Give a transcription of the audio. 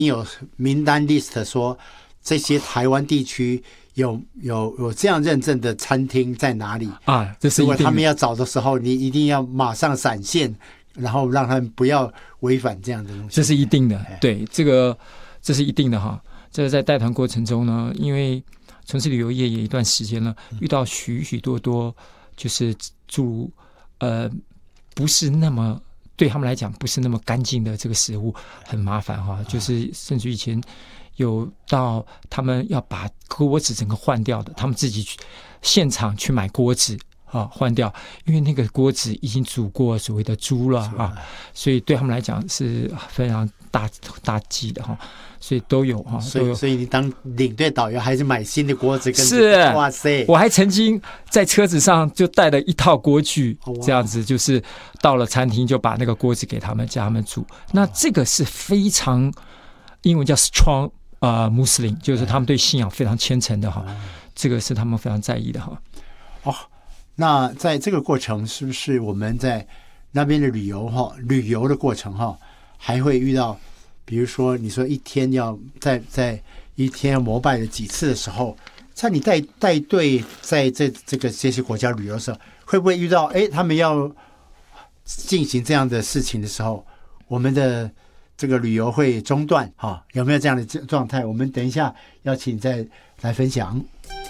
你有名单 list 说这些台湾地区有这样认证的餐厅在哪里啊？这是一定的。 如果他们要找的时候，你一定要马上闪现，然后让他们不要违反这样的东西。 这是一定的，对，这是一定的哈。这个在带团过程中呢，因为从事旅游业也一段时间了，遇到许许多多就是诸不是那么对他们来讲不是那么干净的这个食物，很麻烦哈。就是甚至以前有到他们要把锅子整个换掉的，他们自己去现场去买锅子换掉，因为那个锅子已经煮过所谓的猪了啊，所以对他们来讲是非常大忌的哈。所以都有哈， 所以你当领队导游还是买新的锅子跟是， 哇塞！ 我还曾经在车子上就带了一套锅具，这样子就是到了餐厅就把那个锅子给他们，叫他们煮。那这个是非常英文叫 strong Muslim， 就是他们对信仰非常虔诚的哈，这个是他们非常在意的哈。 哦，那在这个过程是不是我们在那边的旅游的过程还会遇到？比如说，你说一天要在一天要膜拜了几次的时候，在你带队在这些国家旅游的时候，会不会遇到他们要进行这样的事情的时候，我们的这个旅游会中断有没有这样的状态？我们等一下要请你再来分享。